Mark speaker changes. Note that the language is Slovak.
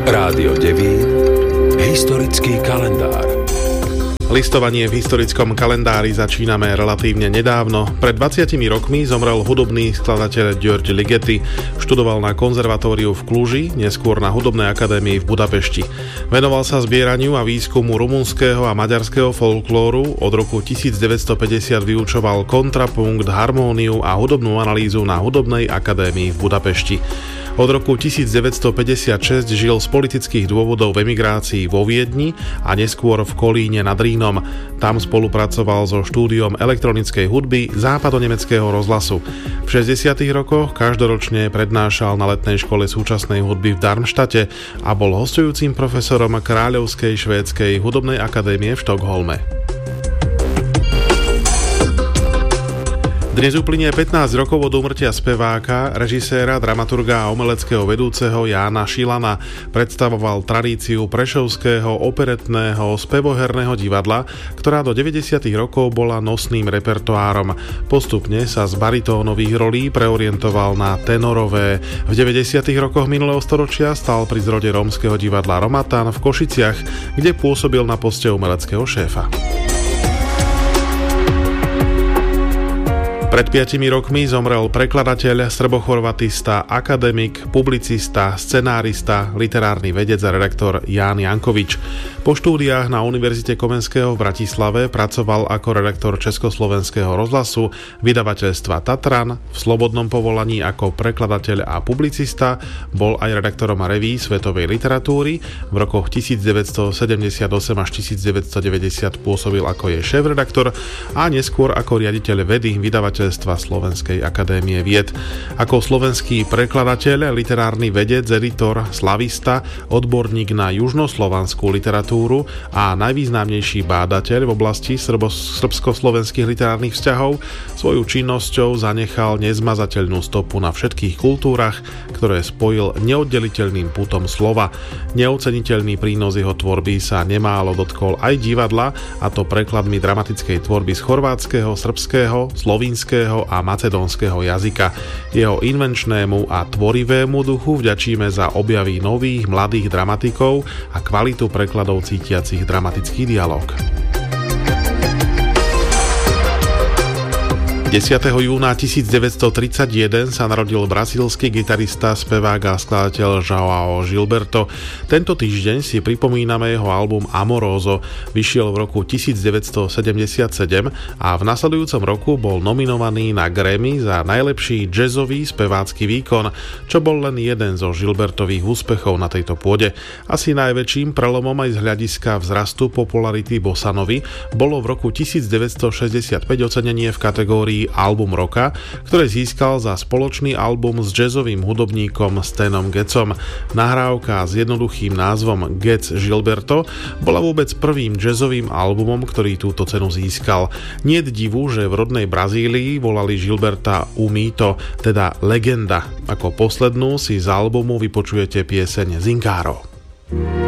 Speaker 1: Rádio Devín. Historický kalendár.
Speaker 2: Listovanie v historickom kalendári začíname relatívne nedávno. Pred 20 rokmi zomrel hudobný skladateľ György Ligeti. Študoval na konzervatóriu v Kluži, neskôr na Hudobnej akadémii v Budapešti. Venoval sa zbieraniu a výskumu rumunského a maďarského folklóru. Od roku 1950 vyučoval kontrapunkt, harmóniu a hudobnú analýzu na Hudobnej akadémii v Budapešti. Od roku 1956 žil z politických dôvodov v emigrácii vo Viedni a neskôr v Kolíne nad Rínom. Tam spolupracoval so štúdiom elektronickej hudby západonemeckého rozhlasu. V 60. rokoch každoročne prednášal na letnej škole súčasnej hudby v Darmštate a bol hosťujúcim profesorom Kráľovskej švédskej hudobnej akadémie v Štokholme. Dnes uplynie 15 rokov od úmrtia speváka, režiséra, dramaturga a umeleckého vedúceho Jána Šilana. Predstavoval tradíciu prešovského operetného spevoherného divadla, ktorá do 90. rokov bola nosným repertoárom. Postupne sa z baritónových rolí preorientoval na tenorové. V 90. rokoch minulého storočia stal pri zrode rómskeho divadla Romatan v Košiciach, kde pôsobil na poste umeleckého šéfa. Pred 5 rokmi zomrel prekladateľ, srbochorvatista, akademik, publicista, scenárista, literárny vedec a redaktor Ján Jankovič. Po štúdiách na Univerzite Komenského v Bratislave pracoval ako redaktor Československého rozhlasu, vydavateľstva Tatran, v slobodnom povolaní ako prekladateľ a publicista, bol aj redaktorom reví svetovej literatúry. V rokoch 1978 až 1990 pôsobil ako jej šéfredaktor a neskôr ako riaditeľ vedy vydavateľstva Slovenskej akadémie vied. Ako slovenský prekladateľ, literárny vedec, editor, slavista, odborník na južnoslovanskú literatúru a najvýznamnejší bádateľ v oblasti srbsko-slovenských literárnych vzťahov svojou činnosťou zanechal nezmazateľnú stopu na všetkých kultúrach, ktoré spojil neoddeliteľným putom slova. Neoceniteľný prínos jeho tvorby sa nemálo dotkol aj divadla, a to prekladmi dramatickej tvorby z chorvátskeho, srbského, slovinského a macedónskeho jazyka. Jeho invenčnému a tvorivému duchu vďačíme za objavy nových mladých dramatikov a kvalitu prekladov cítiacich dramatický dialog. 10. júna 1931 sa narodil brazílsky gitarista, spevák a skladateľ João Gilberto. Tento týždeň si pripomíname jeho album Amoroso. Vyšiel v roku 1977 a v nasledujúcom roku bol nominovaný na Grammy za najlepší jazzový spevácky výkon, čo bol len jeden zo Gilbertových úspechov na tejto pôde. Asi najväčším prelomom aj z hľadiska vzrastu popularity bossanovy bolo v roku 1965 ocenenie v kategórii Album roka, ktoré získal za spoločný album s jazzovým hudobníkom Stanom Getsom. Nahrávka s jednoduchým názvom Getz Gilberto bola vôbec prvým jazzovým albumom, ktorý túto cenu získal. Niet divu, že v rodnej Brazílii volali Gilberta Mito, teda legenda. Ako poslednú si z albumu vypočujete pieseň Zingaro.